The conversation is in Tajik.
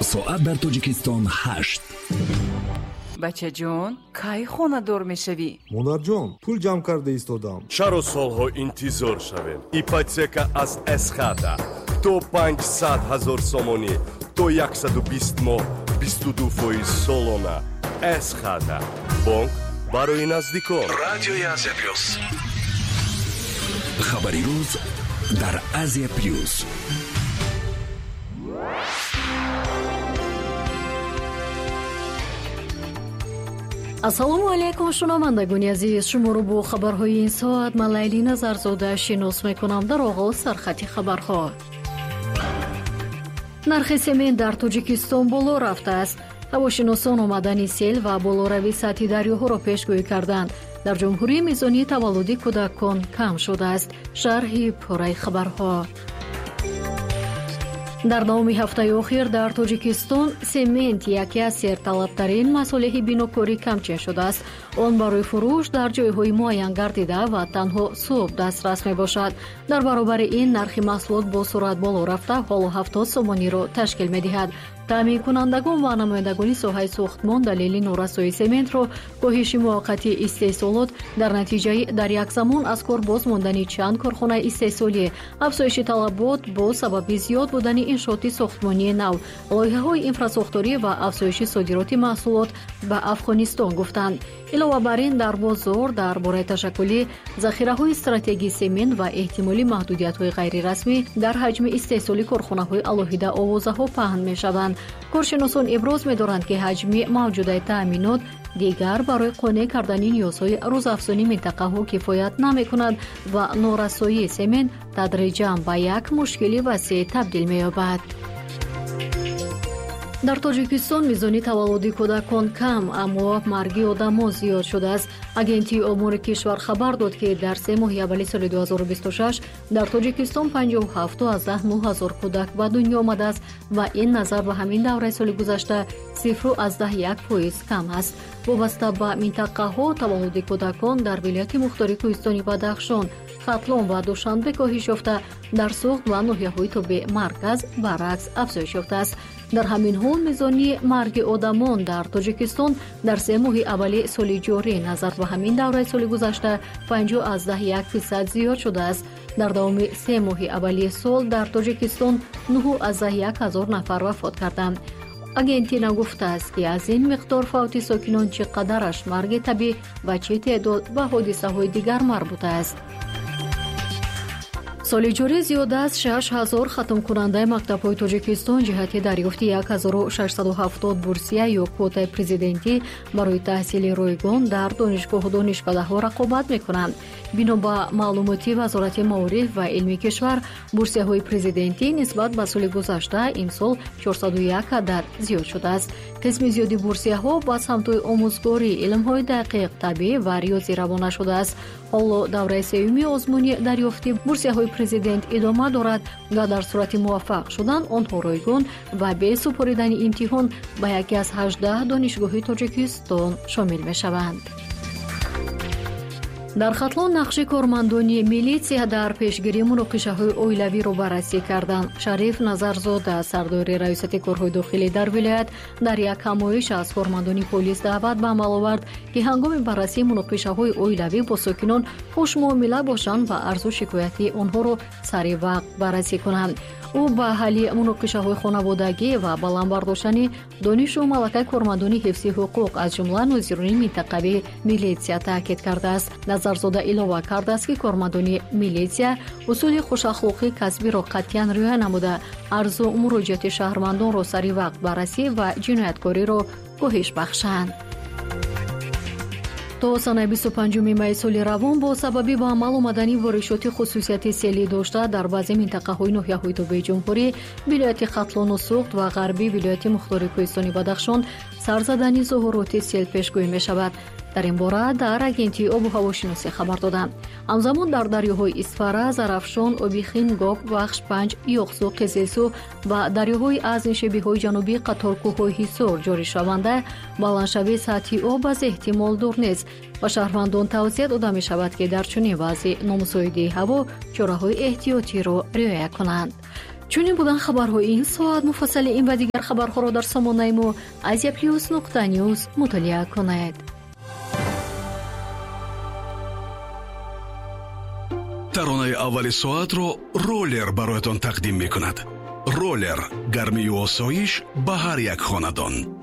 соат дар Тоҷикистон 8. бача ҷон, кай хонадор мешавӣ? монарҷон, пул ҷамъ карда истодам. чаро солҳо интизор шавем? ипотека аз эсхата то 500,000 сомонӣ то 120 моҳ 22% солона. эсхата бонк барои наздикон. радиои Азия плюс. хабари рӯз дар Азия плюс. ассалому алайкум шунавандагони азиз, шуморо бо хабарҳои ин соат ман Лайли Назарзода шинос мекунам. дар оғоз сархати хабарҳо. нархи семент дар Тоҷикистон боло рафтааст. ҳавошиносон омадани сел ва болоравии сатҳи дарёҳоро пешгӯӣ карданд. дар ҷумҳурӣ мизонии таваллуди кӯдакон кам шудааст. шарҳи пораи хабарҳо. дар давоми ҳафтаи охир дар Тоҷикистон семент яке аз серталабтарин масолиҳи бинокорӣ камчин шудааст. он барои фурӯш дар ҷойҳои муайян гардида ва танҳо субҳ дастрас мебошад. дар баробари ин нархи маҳсулот бо суръат боло рафта ҳоло 70 сомониро ташкил медиҳад. таъминкунандагон ва намояндагони соҳаи сохтмон далели норасоии сементро коҳиши муваққатии истеҳсолот дар натиҷаи дар як замон аз кор бозмондани чанд корхонаи истеҳсолӣ, афзоиши талабот бо сабаби зиёд будани иншооти сохтмонии нав, лоиҳаҳои инфрасохторӣ ва афзоиши содироти маҳсулот ба Афғонистон гуфтанд. илова бар ин дар бозор дар бораи ташаккули захираҳои стратегии семент ва эҳтимолӣ маҳдудиятҳои ғайрирасмӣ дар ҳаҷми истеҳсоли корхонаҳои алоҳида овозаҳо паҳн мешаванд. коршиносон иброз медоранд, ки ҳаҷми мавҷудаи таъминот дигар барои қонеъ кардани ниёзҳои рӯзафзуни минтақаҳо кифоят намекунад ва норасоии семент тадриҷан ба як мушкили васеъ табдил меёбад. дар Тоҷикистон мизони таваллуди кӯдакон кам, аммо марги одамон зиёд шудааст. агентии омури кишвар хабар дод, ки дар 3 моҳи аввали соли 2026 дар Тоҷикистон 57,900 кӯдак ба дунё омадааст ва ин назар ба ҳамин давраи соли гузашта 0,1% кам аст. вобаста ба минтақаҳо таваллуди кӯдакон дар вилояти мухтори кӯҳистони Бадахшон, Хатлон ва Душанбе коҳиш ёфта, дар Суғд ва ноҳияҳои тобеъ марказ баръакс афзоиш ёфтааст. дар ҳамин ҳол мизони марги одамон дар Тоҷикистон дар 3 моҳи аввали соли ҷорӣ назар ба ҳамин давраи соли гузашта 50,1% зиёд шудааст. дар давоми 3 моҳи аввалии сол дар Тоҷикистон 9,100 нафар вафот карданд. агентина гуфтааст, ки аз ин миқдор фавти сокинон чӣ қадараш марги табиӣ ва чӣ теъдод ба ҳодисаҳои дигар марбут аст. соли ҷорӣ зиёда аз 6,000 хатмкунандаи мактабҳои Тоҷикистон ҷиҳати дарёфти 1670 бурсия ё квотаи президентӣ барои таҳсили ройгон дар донишгоҳу донишкадаҳо рақобат мекунанд. бино ба маълумоти Вазорати маориф ва илми кишвар, бурсияҳои президентӣ нисбат ба соли гузашта имсол 401 адад зиёд шудааст. қисми зиёди бурсияҳо ба самтҳои омӯзгорӣ, илмҳои дақиқ, табиӣ ва риёзӣ равона шудааст. ҳоло давраи сеюми озмуни дарёфти бурсияҳои президент идома дорад ва дар сурати муваффақ шудан онҳо ройгон ва бе супоридани имтиҳон ба яке аз 18 донишгоҳи Тоҷикистон шомил мешаванд. дар Хатлон нақши кормандони милитсия дар пешгирии муноқишаҳои оилавиро баррасӣ карданд. Шариф Назарзода, сардори раёсати корҳои дохилӣ дар вилоят, дар як ҳамоиш аз кормандони полис даъват ба амал овард, ки ҳангоми баррасии муноқишаҳои оилавӣ бо сокинон хушмуомила бошанд ва арзу шикояти онҳоро сари вақт баррасӣ кунанд. ӯ ба ҳалли муноқишаҳои хонаводагӣ ва баландбардоштани донишу малакаи кормандони ҳифзи ҳуқуқ аз ҷумла нозирони минтақавии милитсия таъкид кардааст. Назарзода илова кардааст, ки кормандони милитсия усули хушахлоқии касбиро қатъиян риоя намуда, арзу муроҷиати шаҳрвандонро сари вақт баррасӣ ва ҷинояткориро коҳиш бахшанд. то санаи 25 майи соли равон бо сабаби ба амал омадани воришоти хусусияти селӣ дошта дар баъзе минтақаҳои ноҳияҳои тобеи ҷумҳурӣ, вилояти Хатлону Суғд ва ғарбии вилояти мухтори кӯҳистони Бадахшон сар задани зуҳуроти сел пешгӯӣ мешавад. дар ин бора дар агентии обу ҳавошиносӣ хабар доданд. ҳамзамон дар дарёҳои Исфара, Зарафшон, Обихин, Гок, Бахшпанҷ, Ёғсу, Қизилсу ва дарёҳои аз нишебиҳои ҷанубии қаторкӯҳҳои Ҳисор ҷоришаванда баландшавии сатҳи об аз эҳтимол дур нест ва шаҳрвандон тавсия дода мешавад, ки дар чунин вазъи номусоидии ҳаво чораҳои эҳтиётиро риоя кунанд. چون این بودن خبرهای این ساعت. مفصل این و دیگر خبرها را در سامانه ما aziaplius.news مطالعه کنید. таронаи аввали соатро роллер бароятон тақдим мекунад. роллер гармию осоиш ба ҳар як хонадон.